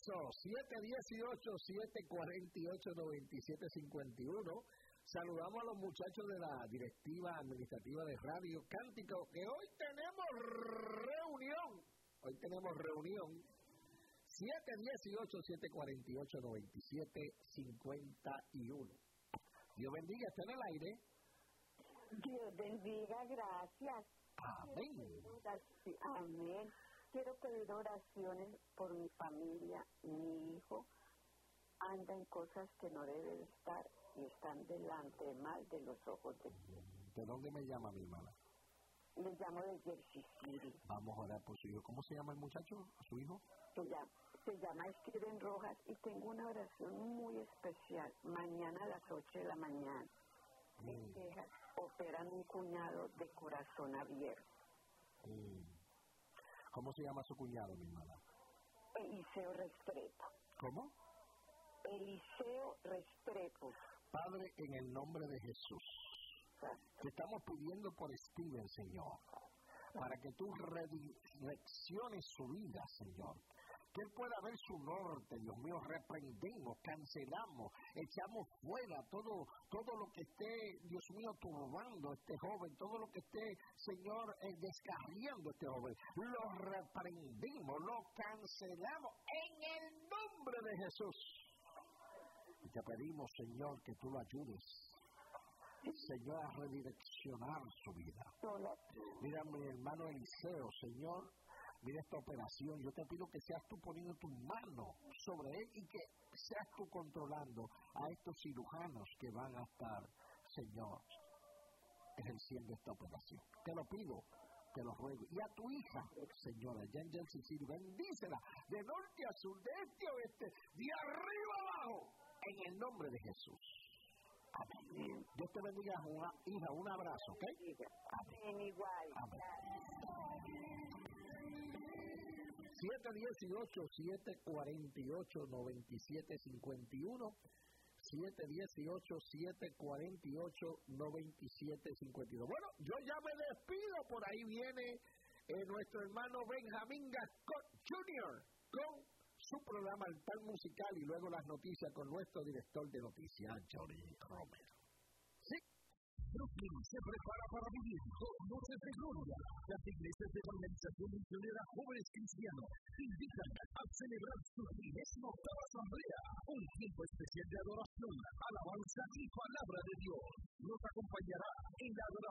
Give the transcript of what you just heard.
eso, 718-748-9751. Saludamos a los muchachos de la directiva administrativa de Radio Cántico, que hoy tenemos reunión. 718-748-9751. Dios bendiga, está en el aire. Dios bendiga, gracias. Amén. Amén. Quiero pedir oraciones por mi familia. Mi hijo anda en cosas que no debe de estar y están delante mal de los ojos de Dios. ¿De dónde me llama mi hermana? Le llamo de Jersey City. Vamos a orar por su hijo. ¿Cómo se llama el muchacho, su hijo? Se llama Steven Rojas y tengo una oración muy especial. Mañana a las 8 de la mañana. En Texas operan un cuñado de corazón abierto. ¿Cómo se llama su cuñado, mi hermana? Eliseo Restrepo. ¿Cómo? Eliseo Restrepo. Padre, en el nombre de Jesús, te estamos pidiendo por Steven, Señor, para que tú redirecciones su vida, Señor. Que él pueda ver su norte, Dios mío, reprendemos, cancelamos, echamos fuera todo lo que esté, Dios mío, turbando a este joven, todo lo que esté, Señor, descarriando a este joven. Lo reprendimos, lo cancelamos en el nombre de Jesús. Y te pedimos, Señor, que tú lo ayudes, Señor, a redireccionar su vida. Mira, mi hermano Eliseo, Señor, mira esta operación. Yo te pido que seas tú poniendo tu mano sobre él y que seas tú controlando a estos cirujanos que van a estar, Señor, ejerciendo esta operación. Te lo pido, te lo ruego. Y a tu hija, Señor, allá en Jersey City, bendícela de norte a sur, de este a oeste, de arriba abajo, en el nombre de Jesús. Amén. Dios te bendiga, hija. Un abrazo, ¿ok? Amén, igual. Amén. 718-748-9751. 718-748-9752. Bueno, yo ya me despido. Por ahí viene nuestro hermano Benjamín Gascón Jr. con su programa El Tal Musical y luego las noticias con nuestro director de noticias, Johnny Romero. Sí. Brooklyn se prepara para vivir 2 noches de gloria. Las iglesias de Evangelización Misionera Jóvenes Cristianos invitan a celebrar su 38ª asamblea, un tiempo especial de adoración, alabanza y palabra de Dios. Nos acompañará en la adoración